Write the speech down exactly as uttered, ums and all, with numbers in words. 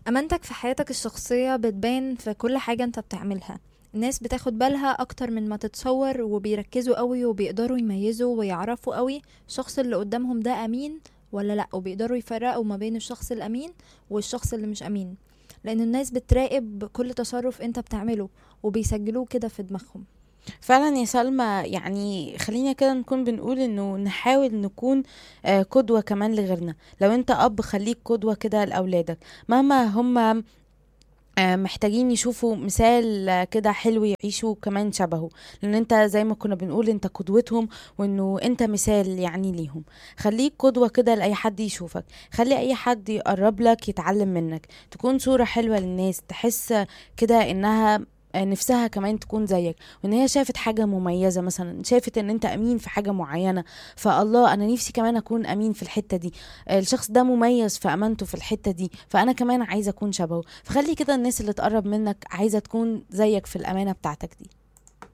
امانتك في حياتك الشخصية بتبان في كل حاجة انت بتعملها. الناس بتاخد بالها اكتر من ما تتصور، وبيركزوا قوي وبيقدروا يميزوا ويعرفوا قوي الشخص اللي قدامهم ده امين ولا لا، وبيقدروا يفرقوا ما بين الشخص الامين والشخص اللي مش امين، لان الناس بتراقب كل تصرف انت بتعمله وبيسجلوه كده في دماغهم. فعلا يا سلمى، يعني خلينا كده نكون بنقول انه نحاول نكون آه، قدوة كمان لغيرنا. لو انت اب خليك قدوة كده لأولادك، مهما هم آه، محتاجين يشوفوا مثال آه، كده حلو يعيشوا كمان شبهه، لان انت زي ما كنا بنقول انت قدوتهم، وانه انت مثال يعني ليهم. خليك قدوة كده لأي حد يشوفك، خلي اي حد يقرب لك يتعلم منك، تكون صورة حلوة للناس تحس كده انها آه، نفسها كمان تكون زيك، وان هي شافت حاجة مميزة، مثلا شافت ان انت امين في حاجة معينة، فالله انا نفسي كمان اكون امين في الحتة دي. آه، الشخص ده مميز في امانته في الحتة دي، فانا كمان عايزة اكون شبهه. فخلي كده الناس اللي تقرب منك عايزة تكون زيك في الأمانة بتاعتك دي.